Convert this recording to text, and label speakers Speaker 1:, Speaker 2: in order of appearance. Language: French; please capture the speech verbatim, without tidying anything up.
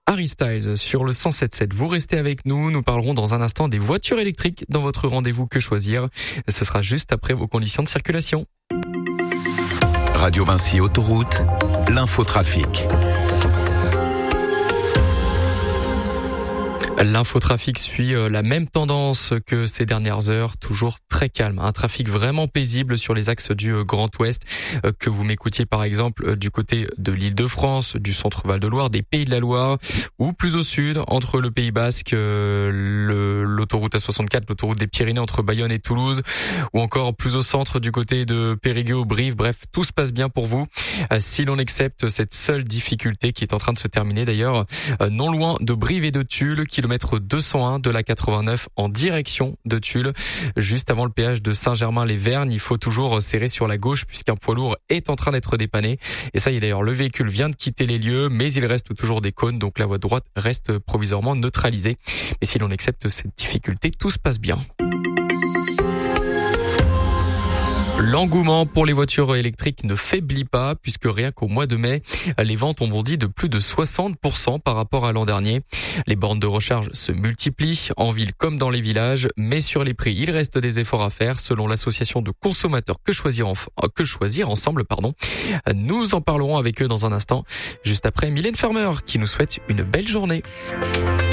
Speaker 1: Harry Styles sur le cent sept sept. Vous restez avec nous, nous parlerons dans un instant des voitures électriques dans votre rendez-vous Que choisir. Ce sera juste après vos conditions de circulation.
Speaker 2: Radio Vinci Autoroute, l'infotrafic.
Speaker 1: L'infotrafic suit la même tendance que ces dernières heures, toujours très calme. Un trafic vraiment paisible sur les axes du Grand Ouest. Que vous m'écoutiez par exemple du côté de l'Île-de-France, du centre Val-de-Loire, des Pays de la Loire, ou plus au sud, entre le Pays Basque, le, l'autoroute A soixante-quatre, l'autoroute des Pyrénées entre Bayonne et Toulouse, ou encore plus au centre du côté de Périgueux, Brive. Bref, tout se passe bien pour vous. Si l'on accepte cette seule difficulté qui est en train de se terminer d'ailleurs, non loin de Brive et de Tulle, kilomètre deux cent un de la quatre-vingt-neuf en direction de Tulle. Juste avant le péage de Saint-Germain-les-Vergnes, il faut toujours serrer sur la gauche puisqu'un poids lourd est en train d'être dépanné. Et ça y est d'ailleurs, le véhicule vient de quitter les lieux, mais il reste toujours des cônes, donc la voie droite reste provisoirement neutralisée. Mais si l'on accepte cette difficulté, tout se passe bien. L'engouement pour les voitures électriques ne faiblit pas puisque rien qu'au mois de mai, les ventes ont bondi de plus de soixante pour cent par rapport à l'an dernier. Les bornes de recharge se multiplient en ville comme dans les villages, mais sur les prix, il reste des efforts à faire selon l'association de consommateurs Que choisir, en... que choisir ensemble. Pardon. Nous en parlerons avec eux dans un instant, juste après Mylène Farmer qui nous souhaite une belle journée.